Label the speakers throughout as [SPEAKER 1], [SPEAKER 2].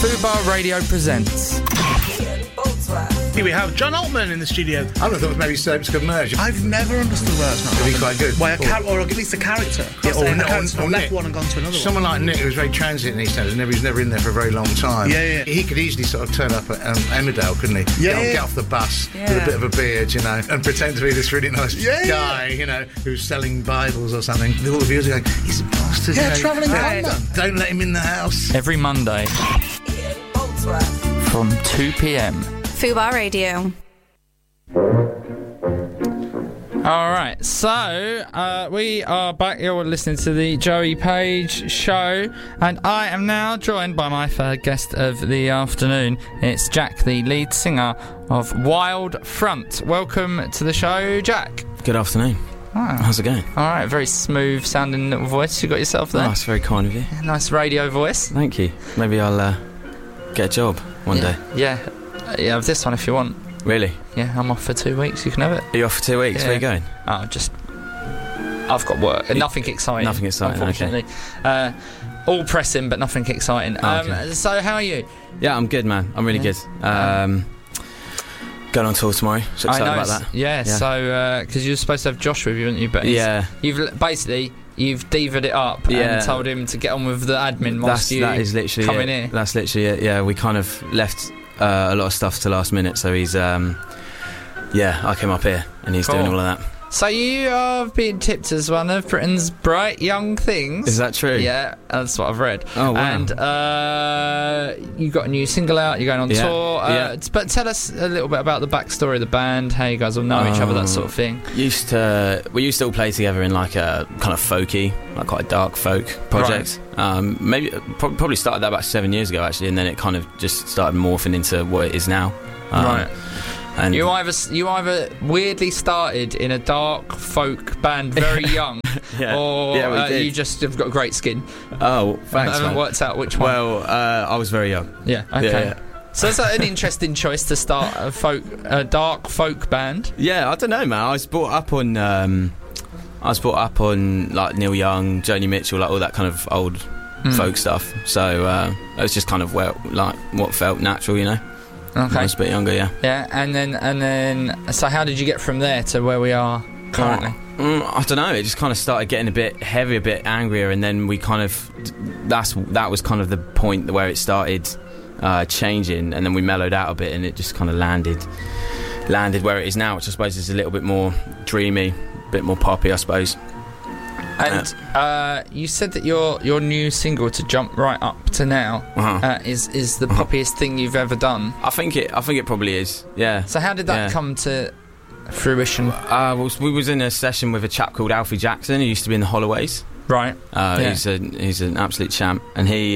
[SPEAKER 1] Fubar Radio presents.
[SPEAKER 2] Here we have John Altman in the studio.
[SPEAKER 3] I would have thought maybe Soaps could merge.
[SPEAKER 2] I've never understood why that's not
[SPEAKER 3] It'd be quite good.
[SPEAKER 2] Why or at least a character. Or left one and gone to another
[SPEAKER 3] Someone like Nick, who was very transient in EastEnders, and he's never in there for a very long time.
[SPEAKER 2] Yeah.
[SPEAKER 3] He could easily sort of turn up at Emmerdale, couldn't he? Get off the bus with a bit of a beard, you know, and pretend to be this really nice guy, you know, who's selling Bibles or something. All the viewers are going, he's a bastard.
[SPEAKER 2] Yeah, travelling
[SPEAKER 3] man. Don't let him in the house.
[SPEAKER 1] Every Monday from 2 p.m.
[SPEAKER 4] Fubar Radio.
[SPEAKER 1] Alright, so we are back. You're listening to the Joey Page Show, and I am now joined by my third guest of the afternoon. It's Jack, the lead singer of Wild Front. Welcome to the show, Jack.
[SPEAKER 5] Good afternoon. How's it going?
[SPEAKER 1] Alright, very smooth sounding little voice you got yourself there.
[SPEAKER 5] Oh, that's very kind of you.
[SPEAKER 1] Nice radio voice.
[SPEAKER 5] Thank you. Maybe I'll get a job one day.
[SPEAKER 1] Yeah, have this one if you want.
[SPEAKER 5] Really?
[SPEAKER 1] Yeah, I'm off for 2 weeks. You can have it.
[SPEAKER 5] Are you off for 2 weeks?
[SPEAKER 1] Yeah.
[SPEAKER 5] Where are you going?
[SPEAKER 1] I've got work. Nothing exciting.
[SPEAKER 5] Nothing exciting,
[SPEAKER 1] unfortunately. Okay. All pressing, but nothing exciting.
[SPEAKER 5] Okay.
[SPEAKER 1] So, how are you?
[SPEAKER 5] Yeah, I'm good, man. I'm really good. Going on tour tomorrow. So excited about that.
[SPEAKER 1] Yeah. So, because you were supposed to have Josh with you, weren't you? But you've diva'd it up and told him to get on with the admin whilst
[SPEAKER 5] that is literally
[SPEAKER 1] coming here.
[SPEAKER 5] That's literally it. Yeah, we kind of left a lot of stuff to last minute, so he's I came up here and he's doing all of that.
[SPEAKER 1] So you are being tipped as one of Britain's bright young things.
[SPEAKER 5] Is that true?
[SPEAKER 1] Yeah, that's what I've read.
[SPEAKER 5] Oh, wow.
[SPEAKER 1] And you got a new single out, you're going on tour. But tell us a little bit about the backstory of the band, how you guys all know each other, that sort of thing.
[SPEAKER 5] We used to all play together in like a kind of folky, like quite a dark folk project. Right. Probably started that about 7 years ago actually, and then it kind of just started morphing into what it is now.
[SPEAKER 1] Right.
[SPEAKER 5] And
[SPEAKER 1] you either weirdly started in a dark folk band very young, or you just have got great skin.
[SPEAKER 5] Oh, thanks,
[SPEAKER 1] I haven't worked out which one.
[SPEAKER 5] Well, I was very young.
[SPEAKER 1] Yeah, okay. Yeah. So is that an interesting choice to start a dark folk band?
[SPEAKER 5] Yeah, I don't know, man. I was brought up on like Neil Young, Joni Mitchell, like all that kind of old folk stuff. So it was just kind of what felt natural, you know.
[SPEAKER 1] Okay.
[SPEAKER 5] When I was a bit younger, yeah.
[SPEAKER 1] Yeah, and then. So how did you get from there to where we are currently?
[SPEAKER 5] I don't know. It just kind of started getting a bit heavier, a bit angrier, and then we kind of that was kind of the point where it started changing, and then we mellowed out a bit, and it just kind of landed where it is now, which I suppose is a little bit more dreamy, a bit more poppy, I suppose.
[SPEAKER 1] And you said that your new single, To Jump Right Up to Now, is the poppiest thing you've ever done.
[SPEAKER 5] I think it probably is. Yeah.
[SPEAKER 1] So how did that come to fruition?
[SPEAKER 5] We was in a session with a chap called Alfie Jackson, who used to be in the Holloways.
[SPEAKER 1] Right.
[SPEAKER 5] He's an absolute champ, and he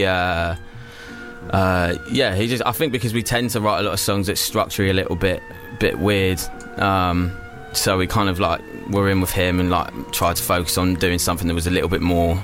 [SPEAKER 5] just, I think because we tend to write a lot of songs that's structurally a little bit weird. So we kind of like were in with him and like tried to focus on doing something that was a little bit more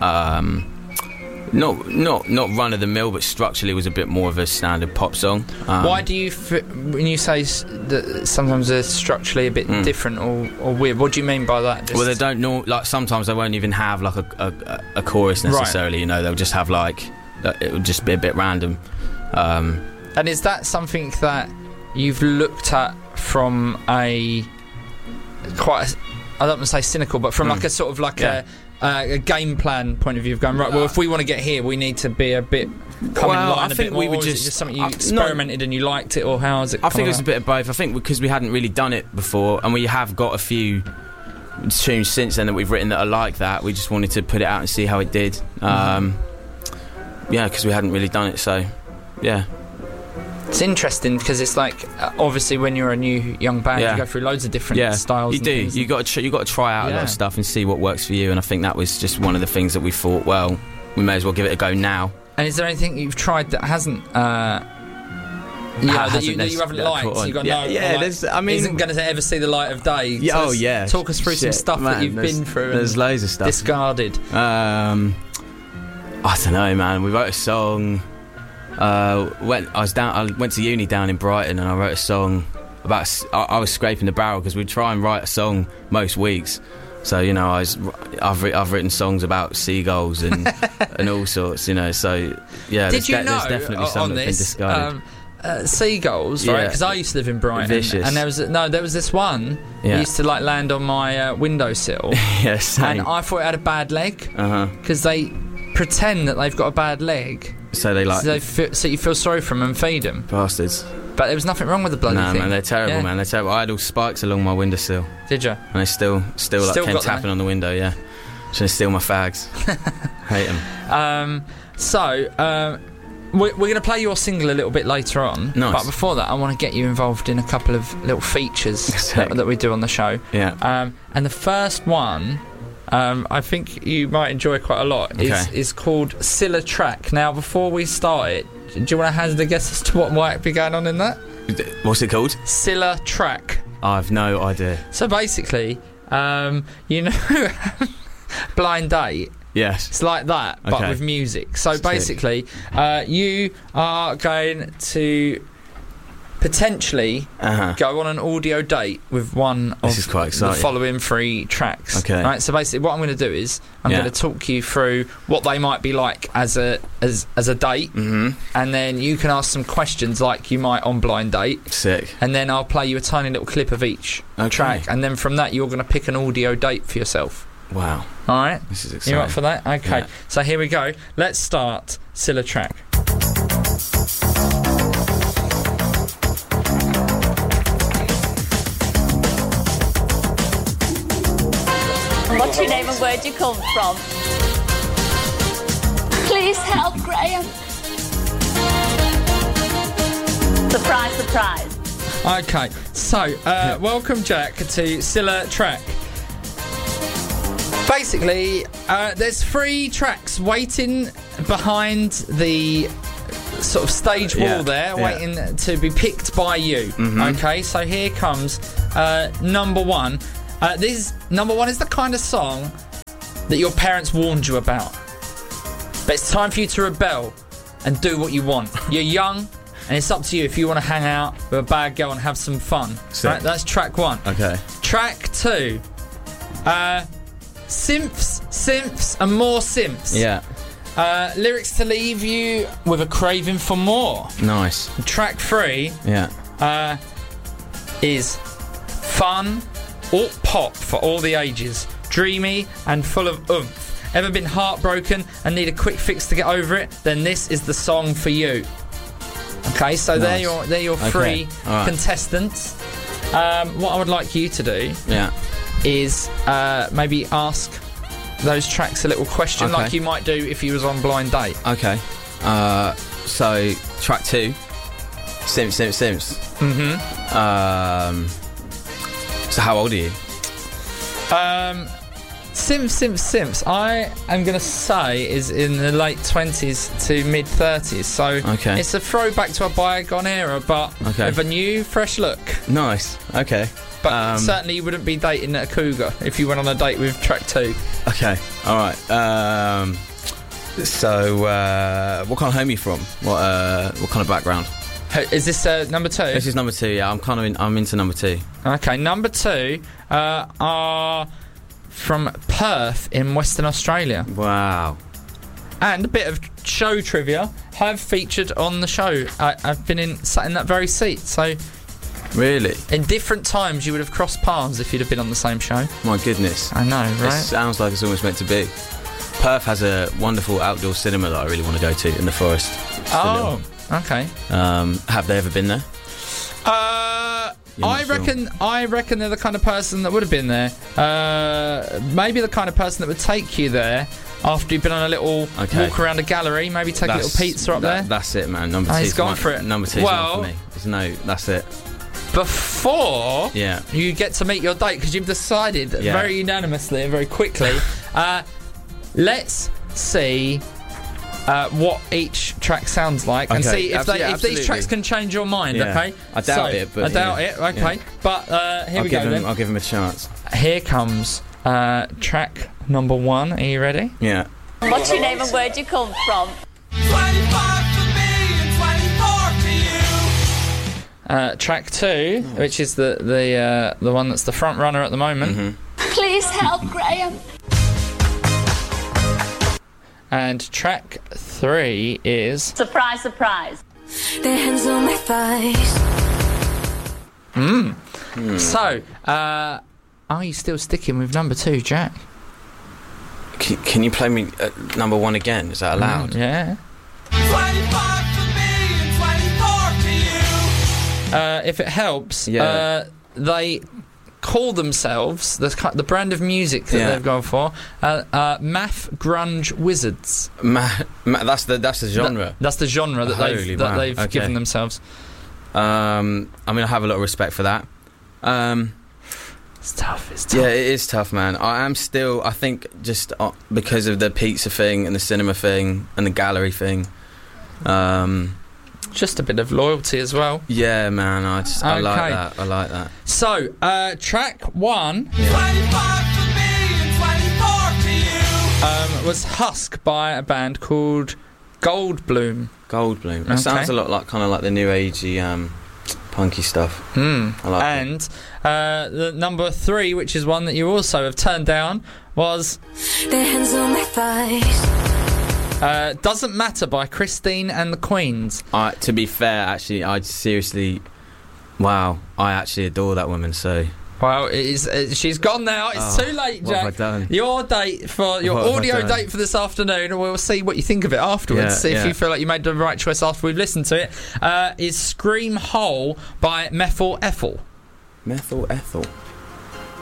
[SPEAKER 5] not run of the mill, but structurally was a bit more of a standard pop song.
[SPEAKER 1] Why do you when you say that sometimes they're structurally a bit different or weird, what do you mean by that?
[SPEAKER 5] Well, they don't know, like sometimes they won't even have like a chorus necessarily. Right. You know, they'll just have like it would just be a bit random.
[SPEAKER 1] And is that something that you've looked at from I don't want to say cynical, but from like a sort of like a game plan point of view of going, right, well, if we want to get here, we need to be a bit in line a bit more, or is it just something you experimented and you liked it, or how is it?
[SPEAKER 5] I think it was a bit of both. I think because we hadn't really done it before, and we have got a few tunes since then that we've written that are like that, we just wanted to put it out and see how it did. Because we hadn't really done it, so yeah.
[SPEAKER 1] It's interesting because it's like obviously when you're a new young band, you go through loads of different styles.
[SPEAKER 5] You do. You got to try out a lot of stuff and see what works for you. And I think that was just one of the things that we thought. Well, we may as well give it a go now. And
[SPEAKER 1] is there anything you've tried that hasn't? That you haven't liked? You got isn't going to ever see the light of day. So talk us through some stuff that you've been through.
[SPEAKER 5] There's loads of stuff
[SPEAKER 1] discarded.
[SPEAKER 5] I don't know, man. We wrote a song. I went to uni down in Brighton, and I wrote a song about. I was scraping the barrel because we'd try and write a song most weeks, So I've written songs about seagulls and and all sorts, So yeah,
[SPEAKER 1] Did you know
[SPEAKER 5] there's definitely some that's been discarded.
[SPEAKER 1] Seagulls, right? Because I used to live in Brighton,
[SPEAKER 5] Vicious.
[SPEAKER 1] and there was this one that used to land on my windowsill.
[SPEAKER 5] Yeah, same.
[SPEAKER 1] And I thought it had a bad leg because they pretend that they've got a bad leg.
[SPEAKER 5] So
[SPEAKER 1] so you feel sorry for them and feed them.
[SPEAKER 5] Bastards.
[SPEAKER 1] But there was nothing wrong with the bloody thing.
[SPEAKER 5] Man, they're terrible, man. They're terrible. I had all spikes along my windowsill.
[SPEAKER 1] Did you?
[SPEAKER 5] And they still came tapping on the window, yeah. Trying to steal my fags. Hate them. We're going to play your single a little bit later on. Nice.
[SPEAKER 1] But before that, I want to get you involved in a couple of little features that we do on the show.
[SPEAKER 5] Yeah.
[SPEAKER 1] And the first one, I think you might enjoy quite a lot, is called Scylla Track. Now, before we start it, do you want to hazard a guess as to what might be going on in that?
[SPEAKER 5] What's it called?
[SPEAKER 1] Scylla Track.
[SPEAKER 5] I've no idea.
[SPEAKER 1] So basically, Blind Date.
[SPEAKER 5] Yes.
[SPEAKER 1] It's like that, but with music. So basically, you are going to potentially go on an audio date with one of the following 3 tracks.
[SPEAKER 5] Okay.
[SPEAKER 1] Right. So basically, what I'm going to do is I'm going to talk you through what they might be like as a date, and then you can ask some questions like you might on Blind Date.
[SPEAKER 5] Sick.
[SPEAKER 1] And then I'll play you a tiny little clip of each track, and then from that you're going to pick an audio date for yourself.
[SPEAKER 5] Wow.
[SPEAKER 1] Alright?
[SPEAKER 5] This is exciting.
[SPEAKER 1] You up for that? Okay.
[SPEAKER 5] Yeah.
[SPEAKER 1] So here we go. Let's start Scylla Track.
[SPEAKER 4] What's your name and where'd you come from? Please help, Graham. Surprise, surprise.
[SPEAKER 1] Okay. So, welcome, Jack, to Scylla Track. Basically, there's 3 tracks waiting behind the sort of stage wall waiting to be picked by you. Okay, so here comes number 1. Number 1 is the kind of song that your parents warned you about. But it's time for you to rebel and do what you want. You're young, and it's up to you if you want to hang out with a bad girl and have some fun. Right? That's track 1.
[SPEAKER 5] Okay.
[SPEAKER 1] Track 2. Simps, and more simps.
[SPEAKER 5] Yeah.
[SPEAKER 1] Lyrics to leave you with a craving for more.
[SPEAKER 5] Nice.
[SPEAKER 1] Track 3 is fun, alt pop for all the ages, dreamy and full of oomph. Ever been heartbroken and need a quick fix to get over it? Then this is the song for you. Okay, so
[SPEAKER 5] nice.
[SPEAKER 1] they're your 3 contestants. What I would like you to do is maybe ask those tracks a little question like you might do if you was on Blind Date.
[SPEAKER 5] Okay. So track 2, Simps. So how old are you?
[SPEAKER 1] Simps, I am going to say is in the late 20s to mid 30s. So it's a throwback to a bygone era, but with a new, fresh look.
[SPEAKER 5] Nice. Okay.
[SPEAKER 1] But certainly you wouldn't be dating a cougar if you went on a date with track 2.
[SPEAKER 5] Okay. All right. So what kind of home are you from? What kind of background?
[SPEAKER 1] Is this number 2?
[SPEAKER 5] This is number 2. Yeah, I'm into number 2.
[SPEAKER 1] Okay, number 2 are from Perth in Western Australia.
[SPEAKER 5] Wow.
[SPEAKER 1] And a bit of show trivia. Have featured on the show. I've been sat in that very seat. So,
[SPEAKER 5] really,
[SPEAKER 1] in different times you would have crossed paths if you'd have been on the same show.
[SPEAKER 5] My goodness.
[SPEAKER 1] I know, right?
[SPEAKER 5] It sounds like it's almost meant to be. Perth has a wonderful outdoor cinema that I really want to go to in the forest.
[SPEAKER 1] Oh, okay.
[SPEAKER 5] Have they ever been there?
[SPEAKER 1] I reckon they're the kind of person that would have been there. Maybe the kind of person that would take you there after you've been on a little walk around a gallery. Maybe take a little pizza up there.
[SPEAKER 5] That's it, man. Number 2.
[SPEAKER 1] He's gone for it.
[SPEAKER 5] Number 2 is not for me. That's it.
[SPEAKER 1] Before you get to meet your date, because you've decided very unanimously and very quickly, let's see what each track sounds like and see if these tracks can change your mind. Okay,
[SPEAKER 5] I doubt it, but
[SPEAKER 1] okay, but here we go.
[SPEAKER 5] I'll give him a chance.
[SPEAKER 1] Here comes track number 1. Are you ready?
[SPEAKER 5] Yeah.
[SPEAKER 4] What's your name and where'd you come from?
[SPEAKER 6] 25 for me and 24 for you.
[SPEAKER 1] Track 2, which is the one that's the front runner at the moment.
[SPEAKER 4] Please Please help, Graham.
[SPEAKER 1] And track 3 is...
[SPEAKER 4] Surprise, surprise.
[SPEAKER 7] Their hands on my thighs.
[SPEAKER 1] So, are you still sticking with number 2, Jack?
[SPEAKER 5] Can you play me number 1 again? Is that allowed?
[SPEAKER 1] Yeah.
[SPEAKER 6] 25 for me and 24 for you.
[SPEAKER 1] If it helps,
[SPEAKER 5] Yeah.
[SPEAKER 1] they call themselves, the brand of music that they've gone for, Math Grunge Wizards.
[SPEAKER 5] That's the genre.
[SPEAKER 1] That's the genre that they've given themselves.
[SPEAKER 5] I mean, I have a lot of respect for that.
[SPEAKER 1] It's tough.
[SPEAKER 5] Yeah, it is tough, man. I think just because of the pizza thing and the cinema thing and the gallery thing.
[SPEAKER 1] Just a bit of loyalty as well.
[SPEAKER 5] Yeah, man. I like that.
[SPEAKER 1] So, track 1
[SPEAKER 6] 25 for me and 24 for you.
[SPEAKER 1] was Husk by a band called Goldblum.
[SPEAKER 5] That sounds a lot like kind of like the new agey punky stuff. I like
[SPEAKER 1] and the number 3, which is one that you also have turned down, was
[SPEAKER 7] Their hands on my thighs.
[SPEAKER 1] Doesn't Matter by Christine and the Queens.
[SPEAKER 5] To be fair, actually, I actually adore that woman. So,
[SPEAKER 1] well, she's gone now. It's too late, Jack.
[SPEAKER 5] What have I done?
[SPEAKER 1] Your date for your audio date for this afternoon, and we'll see what you think of it afterwards. See if you feel like you made the right choice after we've listened to it. Is Scream Hole by Methyl Ethel.
[SPEAKER 5] Methyl Ethel.